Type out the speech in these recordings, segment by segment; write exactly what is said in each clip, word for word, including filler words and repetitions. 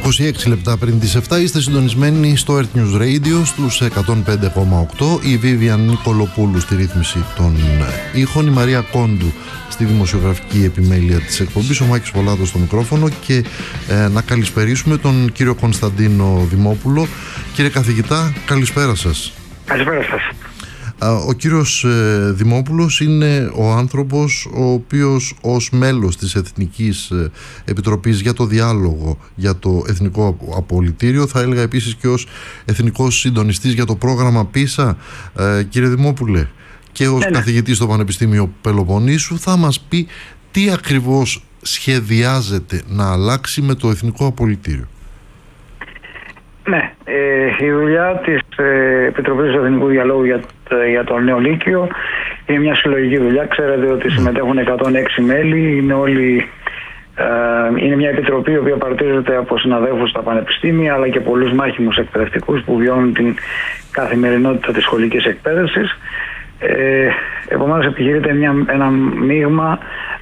είκοσι έξι λεπτά πριν τις επτά είστε συντονισμένοι στο Earth News Radio στους εκατόν πέντε κόμμα οκτώ. Η Βίβιαν Νικολοπούλου στη ρύθμιση των ήχων, η Μαρία Κόντου στη δημοσιογραφική επιμέλεια της εκπομπής, ο Μάκης Πολάτος στο μικρόφωνο και ε, να καλησπερίσουμε τον κύριο Κωνσταντίνο Δημόπουλο. Κύριε καθηγητά, καλησπέρα σας. Καλησπέρα σας. Ο κύριος Δημόπουλος είναι ο άνθρωπος ο οποίος ως μέλος της Εθνικής Επιτροπής για το Διάλογο για το Εθνικό Απολυτήριο, θα έλεγα επίσης και ως Εθνικός Συντονιστής για το πρόγραμμα πίσα. Κύριε Δημόπουλε, και ως ναι, καθηγητής στο Πανεπιστήμιο Πελοποννήσου, θα μας πει τι ακριβώς σχεδιάζεται να αλλάξει με το Εθνικό Απολυτήριο. Ναι, ε, η δουλειά της ε, Επιτροπής του Εθνικού Διαλόγου για, για το νέο Λύκειο είναι μια συλλογική δουλειά. Ξέρετε ότι συμμετέχουν εκατόν έξι μέλη, είναι όλοι, ε, είναι μια επιτροπή η οποία παρτίζεται από συναδέλφους στα πανεπιστήμια αλλά και πολλούς μάχημους εκπαιδευτικούς που βιώνουν την καθημερινότητα της σχολικής εκπαίδευσης. Ε, επομένως επιχειρείται μια, ένα μείγμα.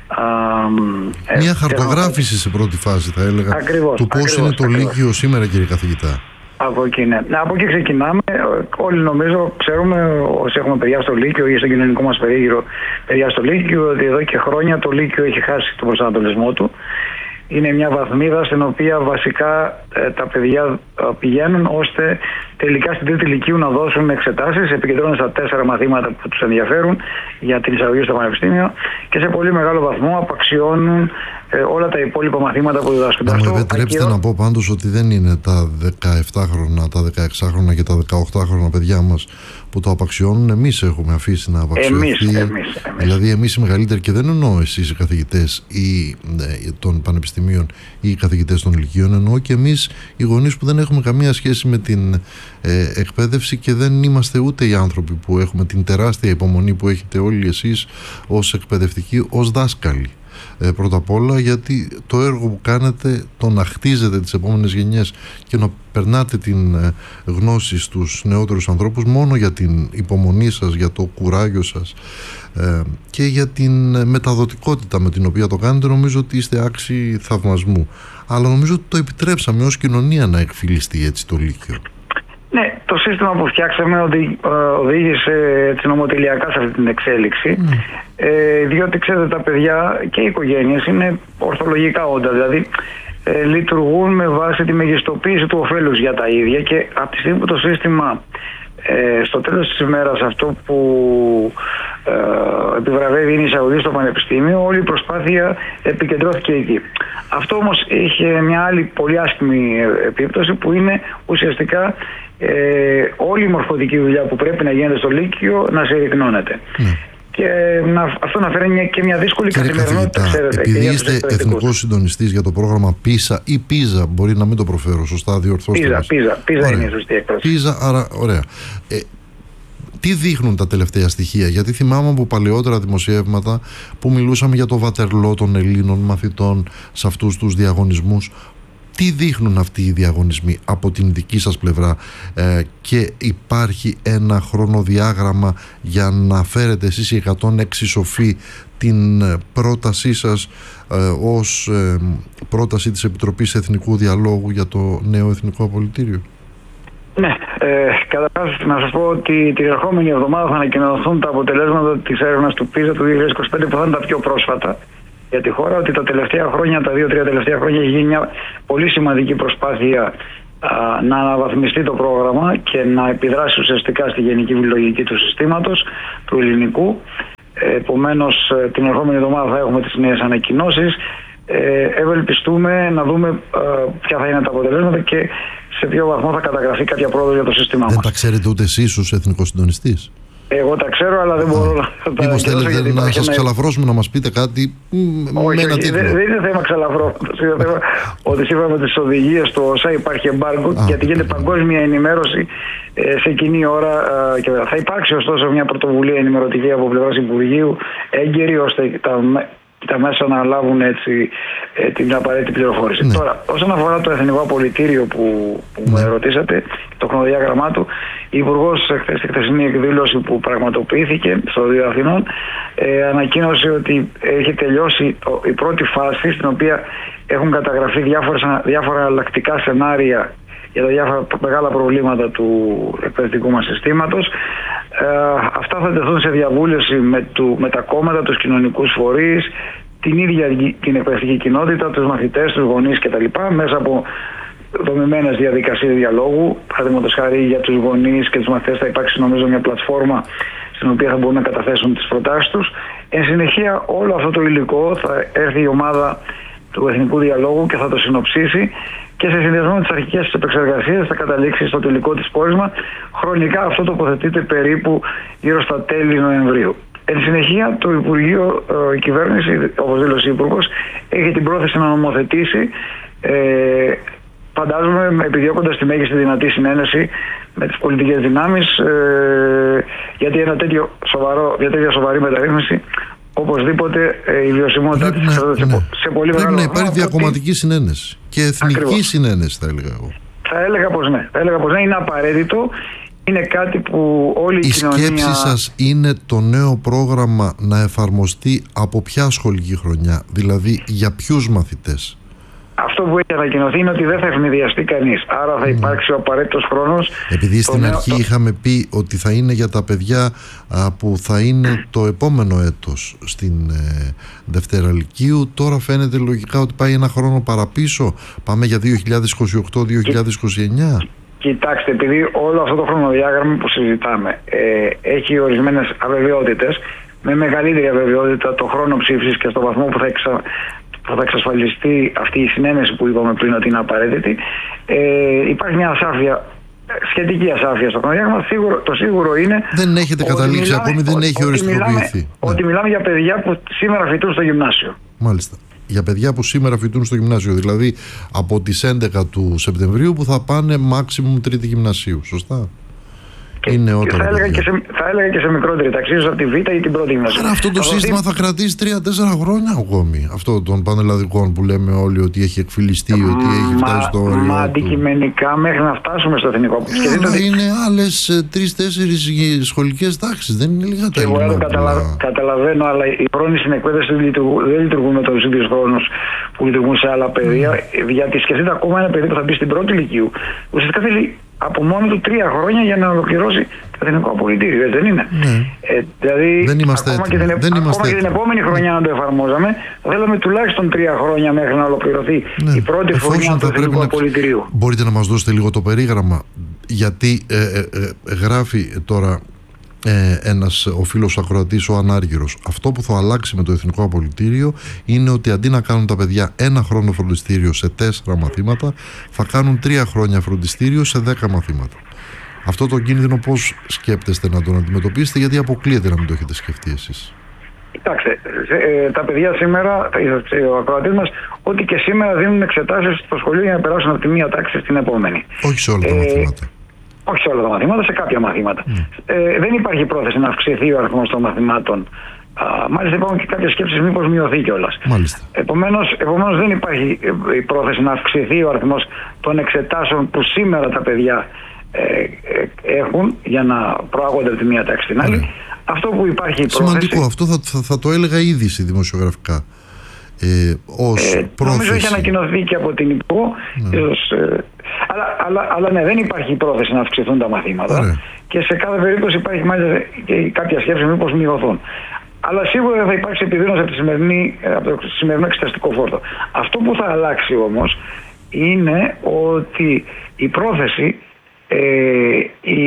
Ε, μια χαρτογράφηση σε πρώτη φάση, θα έλεγα, ακριβώς, του πώς ακριβώς, είναι το ακριβώς. Λύκειο σήμερα, κύριε καθηγητά. Από εκεί, ναι. Από εκεί ξεκινάμε. Όλοι νομίζω ξέρουμε, όσοι έχουμε παιδιά στο Λύκειο ή στον κοινωνικό μας περίγυρο παιδιά στο Λύκειο, ότι εδώ και χρόνια το Λύκειο έχει χάσει τον προσανατολισμό του. Είναι μια βαθμίδα στην οποία βασικά ε, τα παιδιά ε, πηγαίνουν ώστε τελικά στην τρίτη λυκείου να δώσουν εξετάσεις, επικεντρώνουν στα τέσσερα μαθήματα που τους ενδιαφέρουν για την εισαγωγή στο πανεπιστήμιο και σε πολύ μεγάλο βαθμό απαξιώνουν ε, όλα τα υπόλοιπα μαθήματα που διδάσκονται. Να μου επιτρέψετε ακυρώ... να πω πάντως ότι δεν είναι τα δεκαεπτάχρονα, τα δεκαεξάχρονα και τα δεκαοκτάχρονα παιδιά μας που το απαξιώνουν. Εμείς έχουμε αφήσει να απαξιωθεί. Εμείς, εμείς, εμείς. Δηλαδή εμείς οι μεγαλύτεροι, και δεν εννοώ εσείς οι καθηγητές ή, ε, των πανεπιστημίων ή οι καθηγητές των λυκείων, εννοώ και εμείς οι γονείς που δεν έχουμε καμία σχέση με την ε, εκπαίδευση και δεν είμαστε ούτε οι άνθρωποι που έχουμε την τεράστια υπομονή που έχετε όλοι εσείς ως εκπαιδευτικοί, ως δάσκαλοι. Ε, πρώτα απ' όλα γιατί το έργο που κάνετε, το να χτίζετε τις επόμενες γενιές και να περνάτε την ε, γνώση στους νεότερους ανθρώπους, μόνο για την υπομονή σας, για το κουράγιο σας ε, και για την μεταδοτικότητα με την οποία το κάνετε, νομίζω ότι είστε άξιοι θαυμασμού. Αλλά νομίζω ότι το επιτρέψαμε ως κοινωνία να εκφυλιστεί έτσι το Λύκειο. Ναι, το σύστημα που φτιάξαμε οδη, ε, οδήγησε έτσι, νομοτελειακά σε αυτή την εξέλιξη. Mm. Ε, διότι ξέρετε, τα παιδιά και οι οικογένειες είναι ορθολογικά όντα. Δηλαδή ε, λειτουργούν με βάση τη μεγιστοποίηση του ωφέλους για τα ίδια και από τη στιγμή που το σύστημα ε, στο τέλος της ημέρας αυτό που ε, επιβραβεύει είναι η εισαγωγή στο πανεπιστήμιο, όλη η προσπάθεια επικεντρώθηκε εκεί. Αυτό όμως είχε μια άλλη πολύ άσχημη επίπτωση που είναι ουσιαστικά ε, όλη η μορφωτική δουλειά που πρέπει να γίνεται στο Λύκειο να συρρυκνώνεται. Mm. Και να, αυτό να φέρει και μια δύσκολη καθημερινότητα, ξέρετε. Επειδή είστε εθνικός συντονιστής για το πρόγραμμα πίσα ή πίζα, μπορεί να μην το προφέρω σωστά, διορθώστε. Πίζα, πίζα, πίζα είναι η σωστή έκφραση. Πίζα, άρα ωραία. Ε, τι δείχνουν τα τελευταία στοιχεία? Γιατί θυμάμαι από παλαιότερα δημοσιεύματα που μιλούσαμε για το βατερλό των Ελλήνων μαθητών σε αυτούς τους διαγωνισμούς. Τι δείχνουν αυτοί οι διαγωνισμοί από την δική σας πλευρά ε, και υπάρχει ένα χρονοδιάγραμμα για να φέρετε εσείς οι εκατόν έξι σοφοί την πρότασή σας ε, ως ε, πρόταση της Επιτροπής Εθνικού Διαλόγου για το νέο Εθνικό Απολυτήριο? Ναι, ε, καταρχάς να σας πω ότι την ερχόμενη εβδομάδα θα ανακοινωθούν τα αποτελέσματα της έρευνας του πίζα του δύο χιλιάδες είκοσι πέντε που θα είναι τα πιο πρόσφατα για τη χώρα, ότι τα τελευταία χρόνια, τα δύο-τρία τελευταία χρόνια έχει γίνει μια πολύ σημαντική προσπάθεια α, να αναβαθμιστεί το πρόγραμμα και να επιδράσει ουσιαστικά στη γενική λογική του συστήματος, του ελληνικού. Επομένως, την ερχόμενη εβδομάδα θα έχουμε τις νέες ανακοινώσεις. Ε, ευελπιστούμε να δούμε α, ποια θα είναι τα αποτελέσματα και σε ποιο βαθμό θα καταγραφεί κάποια πρόοδο για το σύστημα μας. Δεν τα ξέρετε ούτε εσείς ως εθνικός συντονιστής? Εγώ τα ξέρω, αλλά δεν μπορώ να τα μήπως θέλετε να σας ξαλαφρώσουμε, να μας πείτε κάτι όχι, με ένα όχι, τίτλο? Δεν, δεν είναι θέμα ξαλαφρώσματος. Είναι θέμα ότι σύμφωνα με τις οδηγίες του ΟΣΑ υπάρχει εμπάργκο, γιατί γίνεται παγκόσμια ενημέρωση ε, σε κοινή ώρα. Ε, και θα υπάρξει ωστόσο μια πρωτοβουλία ενημερωτική από πλευράς Υπουργείου έγκαιρη, ώστε τα, τα μέσα να λάβουν έτσι ε, την απαραίτητη πληροφόρηση. Ναι. Τώρα, όσον αφορά το Εθνικό Απολυτήριο που, που ναι. με ρωτήσατε, το χρονοδιάγραμμά του, η Υπουργός στη χθεσινή εκδήλωση που πραγματοποιήθηκε στο Δίο Αθηνών ε, ανακοίνωσε ότι έχει τελειώσει το, η πρώτη φάση, στην οποία έχουν καταγραφεί διάφορες, διάφορα αλλακτικά σενάρια για τα διάφορα μεγάλα προβλήματα του εκπαιδευτικού μας συστήματος. Ε, αυτά θα τεθούν σε διαβούλευση με, του, με τα κόμματα, τους κοινωνικούς φορείς, την ίδια την εκπαιδευτική κοινότητα, τους μαθητές, τους γονείς κτλ. Μέσα από δομημένες διαδικασίες διαλόγου. Παραδείγματος χάρη, για τους γονείς και τους μαθητές θα υπάρξει νομίζω μια πλατφόρμα στην οποία θα μπορούν να καταθέσουν τις προτάσεις τους. Εν συνεχεία, όλο αυτό το υλικό θα έρθει η ομάδα του Εθνικού Διαλόγου και θα το συνοψίσει και σε συνδυασμό με τις αρχικές επεξεργασίες θα καταλήξει στο τελικό της πόρισμα. Χρονικά αυτό τοποθετείται περίπου γύρω στα τέλη Νοεμβρίου. Εν συνεχεία, το Υπουργείο, η κυβέρνηση, όπως δήλωσε η Υπουργός, έχει την πρόθεση να νομοθετήσει, ε, φαντάζομαι επιδιώκοντας τη μέγιστη δυνατή συνένεση με τις πολιτικές δυνάμεις, ε, γιατί ένα τέτοιο σοβαρό, μια τέτοια σοβαρή μεταρρύθμιση, οπωσδήποτε η βιωσιμότητα πρέπει να, σε, ναι. σε πολύ πρέπει μεγάλο να υπάρχει διακομματική ότι... συνένεση και εθνική Ακριβώς. συνένεση, θα έλεγα εγώ. Θα έλεγα πως ναι. Θα έλεγα πως ναι, είναι απαραίτητο. Είναι κάτι που όλη η, η κοινωνία... Η σκέψη σας είναι το νέο πρόγραμμα να εφαρμοστεί από ποια σχολική χρονιά, δηλαδή για ποιους μαθητές? Αυτό που έχει ανακοινωθεί είναι ότι δεν θα ευνηδιαστεί κανείς. Άρα θα υπάρξει ο απαραίτητος χρόνος. Επειδή στην νέο... αρχή είχαμε πει ότι θα είναι για τα παιδιά α, που θα είναι το επόμενο έτος στην ε, Δευτέρα Λυκείου, τώρα φαίνεται λογικά ότι πάει ένα χρόνο παραπίσω. Πάμε για δύο χιλιάδες είκοσι οκτώ δύο χιλιάδες είκοσι εννιά. Κοιτάξτε, επειδή όλο αυτό το χρονοδιάγραμμα που συζητάμε ε, έχει ορισμένες αβεβαιότητες, με μεγαλύτερη αβεβαιότητα το χρόνο ψήφισης και στο βαθμό που θα, εξα... που θα εξασφαλιστεί αυτή η συνένεση που είπαμε πριν ότι είναι απαραίτητη, ε, υπάρχει μια ασάφεια, σχετική ασάφεια στο χρονοδιάγραμμα. Σίγουρο, το σίγουρο είναι. Δεν έχετε καταλήξει μιλάμε, ακόμη, δεν έχει οριστικοποιηθεί. Ναι. Ότι μιλάμε για παιδιά που σήμερα φοιτούν στο γυμνάσιο. Μάλιστα. Για παιδιά που σήμερα φοιτούν στο γυμνάσιο, δηλαδή από τις έντεκα του Σεπτεμβρίου που θα πάνε maximum τρίτη γυμνασίου, σωστά? Και, είναι και θα, έλεγα και σε, θα έλεγα και σε μικρότερη τάξη, ίσως από τη Β ή την πρώτη γυμνασίου. Άρα αυτό το θα σύστημα δει... θα κρατήσει τρία τέσσερα χρόνια ακόμη. Αυτό των πανελλαδικών που λέμε όλοι ότι έχει εκφυλιστεί, ε, ότι έχει φτάσει στο όριο. Μα αντικειμενικά μέχρι να φτάσουμε στο εθνικό ε, αλλά ότι... είναι άλλες τρεις-τέσσερις σχολικές τάξεις. Δεν είναι λίγα τα Εγώ το καταλα... καταλαβαίνω, αλλά οι χρόνοι στην εκπαίδευση δεν λειτουργούν με τους ίδιους χρόνους που λειτουργούν σε άλλα παιδεία. Mm. Γιατί σκεφτείτε ακόμα ένα παιδί που θα μπει στην πρώτη Λυκείου, ουσιαστικά θέλει από μόνο του τρία χρόνια για να ολοκληρώσει το Εθνικό Απολυτήριο, δεν είναι? Ναι. Ε, δηλαδή, δεν είμαστε ακόμα, έτοιμοι. Και την, δεν ακόμα είμαστε και την επόμενη χρονιά να το εφαρμόζαμε, θα θέλαμε τουλάχιστον τρία χρόνια μέχρι να ολοκληρωθεί ναι. η πρώτη χρονιά του Εθνικού Απολυτηρίου. Να... Μπορείτε να μας δώσετε λίγο το περίγραμμα, γιατί ε, ε, ε, γράφει τώρα ε, ένας ο φίλος ακροατής, ο Ανάργυρος, αυτό που θα αλλάξει με το Εθνικό Απολυτήριο είναι ότι αντί να κάνουν τα παιδιά ένα χρόνο φροντιστήριο σε τέσσερα μαθήματα, θα κάνουν τρία χρόνια φροντιστήριο σε δέκα μαθήματα. Αυτό το κίνδυνο πώς σκέπτεστε να τον αντιμετωπίσετε, γιατί αποκλείεται να μην το έχετε σκεφτεί εσείς? Κοιτάξτε, ε, τα παιδιά σήμερα, ο ακροατής μας, ότι και σήμερα δίνουν εξετάσεις στο σχολείο για να περάσουν από τη μία τάξη στην επόμενη. Όχι σε όλα τα ε, μαθήματα. Όχι σε όλα τα μαθήματα, σε κάποια μαθήματα. Mm. Ε, δεν υπάρχει πρόθεση να αυξηθεί ο αριθμός των μαθημάτων. Α, μάλιστα υπάρχουν και κάποιες σκέψεις μήπως μειωθεί κιόλας. Επομένως, επομένως δεν υπάρχει η πρόθεση να αυξηθεί ο αριθμός των εξετάσεων που σήμερα τα παιδιά ε, ε, έχουν για να προάγονται από τη μία τάξη στην άλλη. Mm. Αυτό που υπάρχει η πρόθεση... Σημαντικό, αυτό θα, θα, θα το έλεγα ήδη στη δημοσιογραφικά. Ε, ως ε, πρόθεση. Νομίζω έχει ανακοινωθεί και από την Υπουργό. Ναι. Ίσως, ε, αλλά, αλλά, αλλά ναι, δεν υπάρχει πρόθεση να αυξηθούν τα μαθήματα. Ωραία. Και σε κάθε περίπτωση υπάρχει μάλιστα και κάποια σκέψη μήπως μειωθούν. Αλλά σίγουρα δεν θα υπάρξει επιδείνωση από, από το σημερινό εξεταστικό φόρτο. Αυτό που θα αλλάξει όμως είναι ότι η πρόθεση ε, η,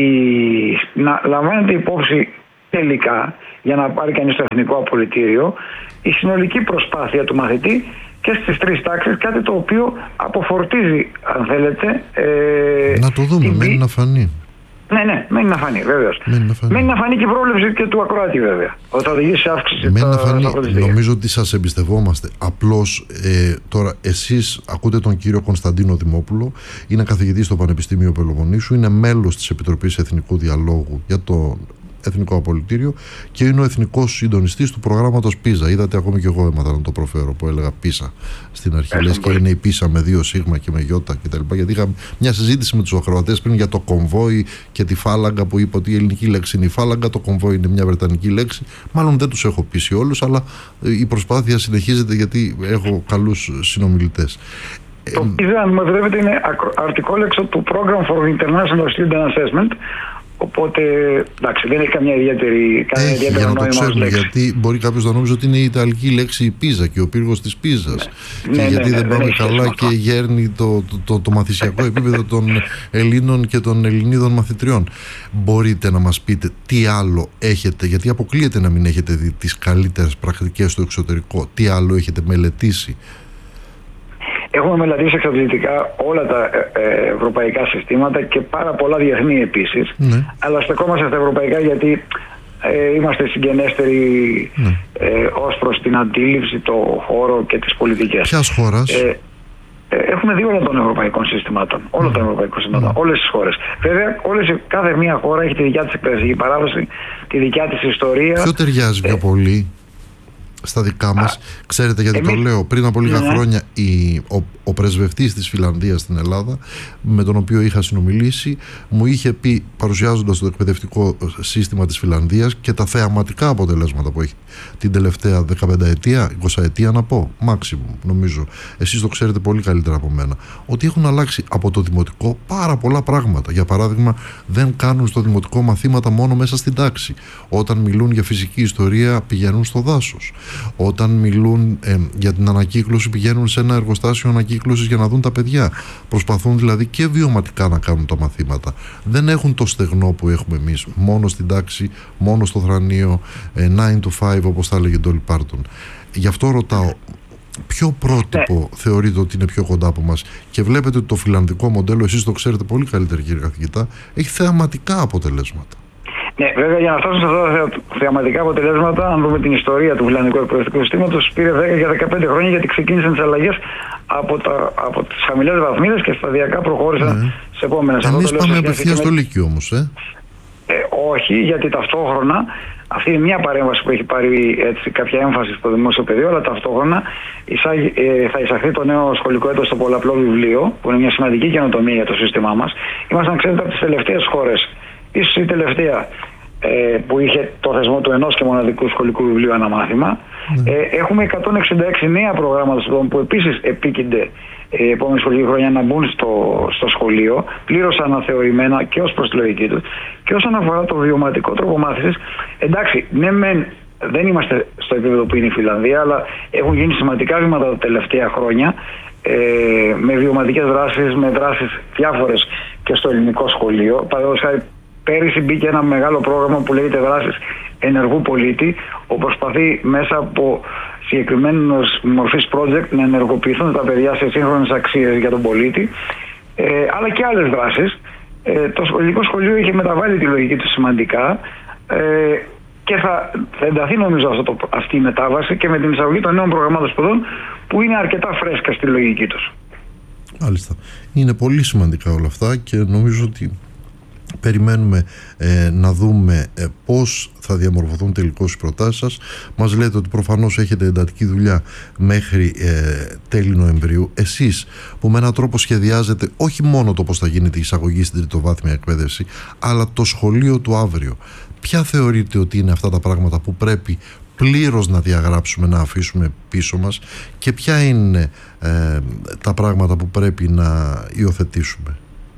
να λαμβάνεται υπόψη τελικά, για να πάρει κανείς το Εθνικό Απολυτήριο, η συνολική προσπάθεια του μαθητή και στις τρεις τάξεις, κάτι το οποίο αποφορτίζει, αν θέλετε... Ε, να το δούμε, την... μένει να φανεί. Ναι, ναι, μένει να φανεί, βέβαιως. Μένει να φανεί, μένει να φανεί και η πρόβλεψη και του ακροάτη, βέβαια. Ότι θα οδηγήσει σε αύξηση μένει τα, να φανεί. Νομίζω ότι σας εμπιστευόμαστε. Απλώς ε, τώρα εσείς ακούτε τον κύριο Κωνσταντίνο Δημόπουλο, είναι καθηγητής στο Πανεπιστήμιο Πελοποννήσου, είναι μέλος της Επιτροπής Εθνικού Διαλόγου για το εθνικό απολυτήριο και είναι ο εθνικός συντονιστής του προγράμματος πίζα. Είδατε, ακόμη και εγώ έμαθα να το προφέρω που έλεγα πίζα στην αρχή. Λες και είναι η πίζα με δύο σίγμα και με γιώτα κτλ. Γιατί είχα μια συζήτηση με τους ακροατές πριν για το κομβόι και τη φάλαγγα που είπε ότι η ελληνική λέξη είναι η φάλαγγα, το κομβόι είναι μια βρετανική λέξη. Μάλλον δεν τους έχω πείσει όλους, αλλά η προσπάθεια συνεχίζεται γιατί έχω καλούς συνομιλητές. Το πίζα, αν μου επιτρέπετε, είναι αρτικόλεξο του Program for International Student Assessment. Οπότε, εντάξει, δεν έχει καμιά ιδιαίτερη έχει, για να το ξέρουμε, γιατί μπορεί κάποιος να νόμιζε ότι είναι η ιταλική λέξη η πίζα και ο πύργος της πίζας. Ναι. Και ναι, γιατί ναι, δεν ναι, πάμε καλά και γέρνει το, το, το, το μαθησιακό επίπεδο των Ελλήνων και των Ελληνίδων μαθητριών. Μπορείτε να μας πείτε τι άλλο έχετε, γιατί αποκλείεται να μην έχετε δει τις καλύτερες πρακτικές στο εξωτερικό, τι άλλο έχετε μελετήσει? Έχουμε μελετήσει εξαντλητικά όλα τα ε, ευρωπαϊκά συστήματα και πάρα πολλά διεθνή επίσης. Ναι. Αλλά στεκόμαστε στα ευρωπαϊκά γιατί ε, είμαστε συγγενέστεροι ναι. ε, ως προς την αντίληψη, το χώρο και τις πολιτικές. Ποιας χώρας? Ε, ε, έχουμε δει όλα των ευρωπαϊκών συστημάτων. Όλα ναι. των ευρωπαϊκών συστημάτων. Ναι. Όλες τις χώρες. Βέβαια, όλες, κάθε μία χώρα έχει τη δικιά της εκπαιδευτική παράδοση, τη δικιά της ιστορία. Ποιο ταιριάζει πιο ε, πολύ στα δικά μας? Α, ξέρετε γιατί εμείς... το λέω? Πριν από λίγα ναι. χρόνια η, ο, ο πρεσβευτής της Φιλανδίας στην Ελλάδα, με τον οποίο είχα συνομιλήσει, μου είχε πει, παρουσιάζοντας το εκπαιδευτικό σύστημα της Φιλανδίας και τα θεαματικά αποτελέσματα που έχει την τελευταία δεκαπενταετία, εικοσαετία να πω, maximum νομίζω, εσείς το ξέρετε πολύ καλύτερα από μένα, ότι έχουν αλλάξει από το δημοτικό πάρα πολλά πράγματα. Για παράδειγμα, δεν κάνουν στο δημοτικό μαθήματα μόνο μέσα στην τάξη. Όταν μιλούν για φυσική ιστορία πηγαίνουν στο δάσος. Όταν μιλούν ε, για την ανακύκλωση πηγαίνουν σε ένα εργοστάσιο ανακύκλωσης για να δουν τα παιδιά. Προσπαθούν δηλαδή και βιωματικά να κάνουν τα μαθήματα. Δεν έχουν το στεγνό που έχουμε εμείς, μόνο στην τάξη, μόνο στο θρανείο, ε, nine to five όπως θα έλεγε Ντόλι Πάρτον. Γι' αυτό ρωτάω, ποιο πρότυπο ναι. θεωρείτε ότι είναι πιο κοντά από μας? Και βλέπετε ότι το φιλανδικό μοντέλο, εσείς το ξέρετε πολύ καλύτερα κύριε καθηγητά, έχει θεαματικά αποτελέσματα. Ναι, βέβαια, για να φτάσουμε σε αυτά τα θεαματικά αποτελέσματα, αν δούμε την ιστορία του φιλανδικού εκπαιδευτικού συστήματος, πήρε δέκα για δεκαπέντε χρόνια γιατί ξεκίνησαν τις αλλαγές από, τα, από τις χαμηλές βαθμίδες και σταδιακά προχώρησαν ναι. σε επόμενες. Εμείς πάμε απευθείας στο Λύκειο όμως, ε? ε? Όχι, γιατί ταυτόχρονα αυτή είναι μια παρέμβαση που έχει πάρει έτσι, κάποια έμφαση στο δημόσιο πεδίο, αλλά ταυτόχρονα εισάγει, ε, θα εισαχθεί το νέο σχολικό έτος στο πολλαπλό βιβλίο, που είναι μια σημαντική καινοτομία για το σύστημά μας. Ήμασταν, ξέρετε, από τις τελευταίες χώρες, ίσως η τελευταία, ε, που είχε το θεσμό του ενός και μοναδικού σχολικού βιβλίου ανά μάθημα. Mm. Ε, έχουμε εκατόν εξήντα έξι νέα προγράμματα που επίσης επίκυνται η επόμενη σχολική χρονιά να μπουν στο, στο σχολείο, πλήρως αναθεωρημένα και ως προς τη λογική τους. Και όσον αφορά το βιωματικό τρόπο μάθησης, εντάξει, ναι, μεν δεν είμαστε στο επίπεδο που είναι η Φιλανδία, αλλά έχουν γίνει σημαντικά βήματα τα τελευταία χρόνια ε, με βιωματικές δράσεις, με δράσεις διάφορες και στο ελληνικό σχολείο. Παραδείγματος χάρη, πέρυσι μπήκε ένα μεγάλο πρόγραμμα που λέγεται Δράσεις Ενεργού Πολίτη, όπου προσπαθεί μέσα από συγκεκριμένες μορφής project να ενεργοποιηθούν τα παιδιά σε σύγχρονες αξίες για τον πολίτη, ε, αλλά και άλλες δράσεις. Ε, το ελληνικό σχολείο είχε μεταβάλει τη λογική του σημαντικά ε, και θα, θα ενταθεί νομίζω αυτό το, αυτή η μετάβαση και με την εισαγωγή των νέων προγραμμάτων σπουδών που είναι αρκετά φρέσκα στη λογική τους. Μάλιστα. Είναι πολύ σημαντικά όλα αυτά και νομίζω ότι περιμένουμε ε, να δούμε ε, πώς θα διαμορφωθούν τελικώς οι προτάσεις σας. Μας λέτε ότι προφανώς έχετε εντατική δουλειά μέχρι ε, τέλη Νοεμβρίου. Εσείς που με έναν τρόπο σχεδιάζετε όχι μόνο το πώς θα γίνεται η εισαγωγή στην τριτοβάθμια εκπαίδευση, αλλά το σχολείο του αύριο, ποια θεωρείτε ότι είναι αυτά τα πράγματα που πρέπει πλήρως να διαγράψουμε, να αφήσουμε πίσω μας, και ποια είναι ε, τα πράγματα που πρέπει να υιοθετήσουμε?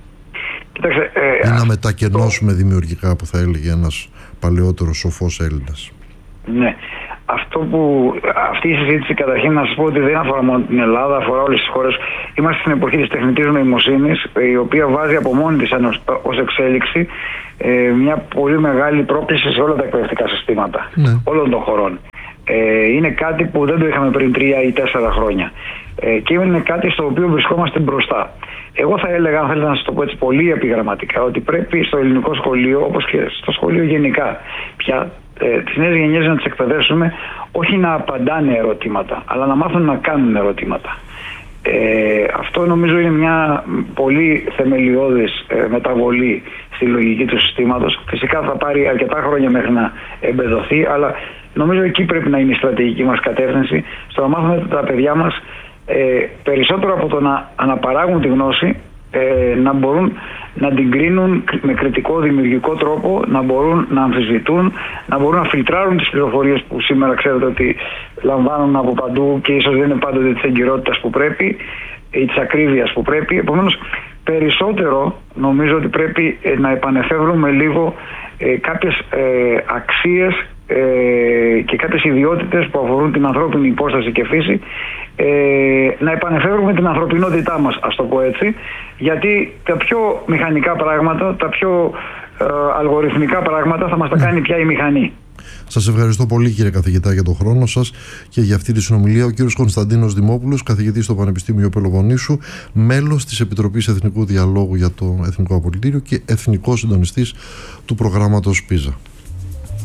Κοίταξε, ε, ή να μετακενώσουμε το... δημιουργικά, που θα έλεγε ένας παλαιότερος σοφός Έλληνας. Ναι. Αυτό που, αυτή η συζήτηση, καταρχήν να σας πω ότι δεν αφορά μόνο την Ελλάδα, αφορά όλες τις χώρες. Είμαστε στην εποχή της τεχνητής νοημοσύνης, η οποία βάζει από μόνη της ως εξέλιξη ε, μια πολύ μεγάλη πρόκληση σε όλα τα εκπαιδευτικά συστήματα, ναι, όλων των χωρών. Ε, είναι κάτι που δεν το είχαμε πριν τρία ή τέσσερα χρόνια. Ε, και είναι κάτι στο οποίο βρισκόμαστε μπροστά. Εγώ θα έλεγα, αν θέλετε να σας το πω έτσι πολύ επιγραμματικά, ότι πρέπει στο ελληνικό σχολείο, όπως και στο σχολείο γενικά, πια ε, τις νέες γενιές να τις εκπαιδεύσουμε όχι να απαντάνε ερωτήματα, αλλά να μάθουν να κάνουν ερωτήματα. Ε, αυτό νομίζω είναι μια πολύ θεμελιώδης ε, μεταβολή στη λογική του συστήματος. Φυσικά θα πάρει αρκετά χρόνια μέχρι να εμπεδοθεί, αλλά νομίζω εκεί πρέπει να είναι η στρατηγική μας κατεύθυνση, στο να μάθουμε τα παιδιά μας ε, περισσότερο από το να αναπαράγουν τη γνώση, ε, να μπορούν να την κρίνουν με κριτικό δημιουργικό τρόπο, να μπορούν να αμφισβητούν, να μπορούν να φιλτράρουν τις πληροφορίες που σήμερα ξέρετε ότι λαμβάνουν από παντού και ίσως δεν είναι πάντοτε της εγκυρότητας που πρέπει ή της ακρίβειας που πρέπει. Επομένως, περισσότερο νομίζω ότι πρέπει ε, να επανεφεύρουμε λίγο ε, κάποιες ε, αξίες ε, και κάποιες ιδιότητες που αφορούν την ανθρώπινη υπόσταση και φύση, ε, να επανεφεύρουμε την ανθρωπινότητά μας, ας το πω έτσι, γιατί τα πιο μηχανικά πράγματα, τα πιο ε, αλγοριθμικά πράγματα θα μας τα κάνει πια η μηχανή. Σας ευχαριστώ πολύ, κύριε καθηγητά, για τον χρόνο σας και για αυτή τη συνομιλία. Ο κύριος Κωνσταντίνος Δημόπουλος, καθηγητής στο Πανεπιστήμιο Πελοποννήσου, μέλος της Επιτροπής Εθνικού Διαλόγου για το Εθνικό Απολυτήριο και εθνικός συντονιστής του προγράμματος πίζα.